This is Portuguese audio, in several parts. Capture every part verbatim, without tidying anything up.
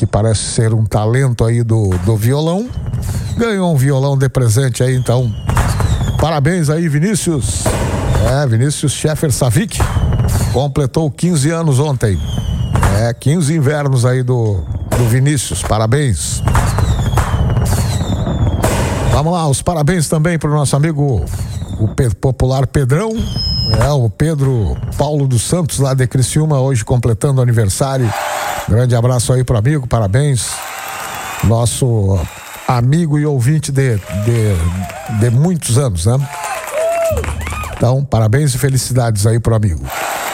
que parece ser um talento aí do, do violão. Ganhou um violão de presente aí, então. Parabéns aí, Vinícius. É, Vinícius Scheffer Savic. Completou quinze anos ontem. É, quinze invernos aí do, do Vinícius. Parabéns. Vamos lá, os parabéns também para o nosso amigo, o Pe- popular Pedrão. É, o Pedro Paulo dos Santos, lá de Criciúma, hoje completando aniversário. Grande abraço aí pro amigo, parabéns. Nosso amigo e ouvinte de, de, de muitos anos, né? Então, parabéns e felicidades aí pro amigo.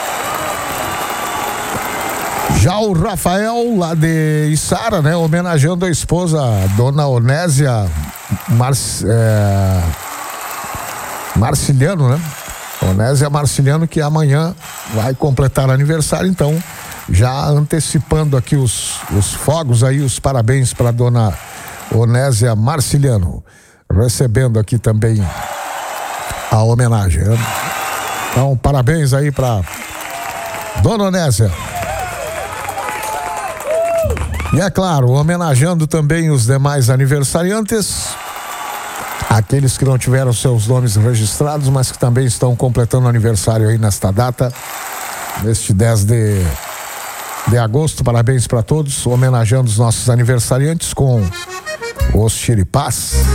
Já o Rafael, lá de Içara, né? Homenageando a esposa, a dona Onésia Mar... é... Marciliano, né? Onésia Marciliano, que amanhã vai completar aniversário, então, já antecipando aqui os, os fogos aí, os parabéns para dona Onésia Marciliano, recebendo aqui também a homenagem, né? Então, parabéns aí para dona Onésia. E é claro, homenageando também os demais aniversariantes, aqueles que não tiveram seus nomes registrados, mas que também estão completando aniversário aí nesta data, neste dez de, de agosto. Parabéns para todos, homenageando os nossos aniversariantes com os chiripás.